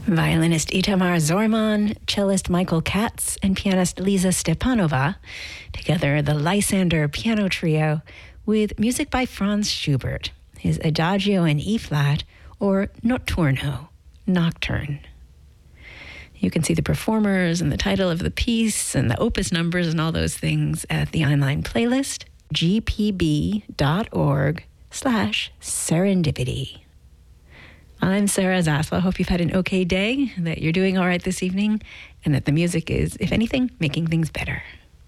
Violinist Itamar Zorman, cellist Michael Katz, and pianist Lisa Stepanova, together the Lysander Piano Trio, with music by Franz Schubert, his Adagio in E-flat, or Notturno, Nocturne. You can see the performers and the title of the piece and the opus numbers and all those things at the online playlist, gpb.org/serendipity. I'm Sarah Zaslow. Hope you've had an okay day, that you're doing all right this evening, and that the music is, if anything, making things better.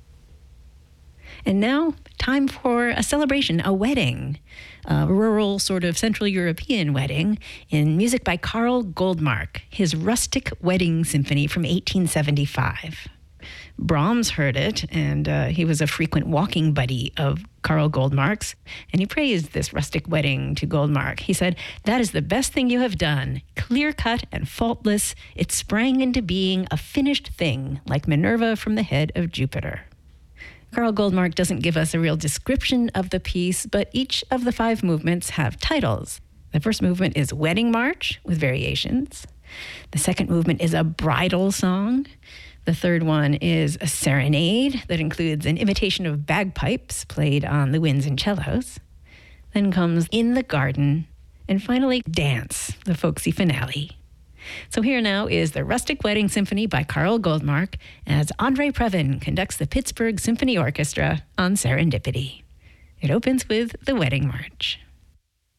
And now, time for a celebration, a wedding, a rural sort of Central European wedding in music by Karl Goldmark, his Rustic Wedding Symphony from 1875. Brahms heard it, and he was a frequent walking buddy of Karl Goldmark's, and he praised this rustic wedding to Goldmark. He said, "That is the best thing you have done. Clear-cut and faultless, it sprang into being a finished thing, like Minerva from the head of Jupiter." Karl Goldmark doesn't give us a real description of the piece, but each of the 5 movements have titles. The first movement is Wedding March, with variations. The second movement is a bridal song. The third one is a serenade that includes an imitation of bagpipes played on the winds and cellos. Then comes In the Garden, and finally Dance, the folksy finale. So here now is the Rustic Wedding Symphony by Karl Goldmark as Andrei Previn conducts the Pittsburgh Symphony Orchestra on Serendipity. It opens with the Wedding March.